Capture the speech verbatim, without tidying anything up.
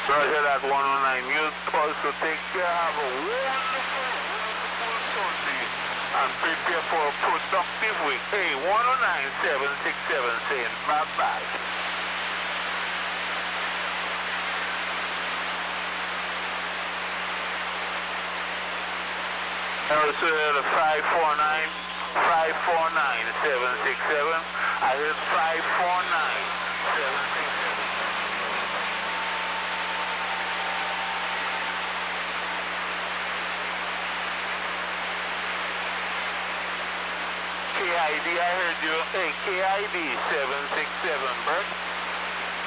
Roger that one oh nine. You also take care. Have a wonderful, wonderful Sunday and prepare for a productive week. Hey, one oh nine seven six seven saying bye-bye. Also heard a five four nine, five four nine, seven six seven. I heard five four nine, seven six seven. K I D, I heard you. Hey, K I D seven six seven, Bert.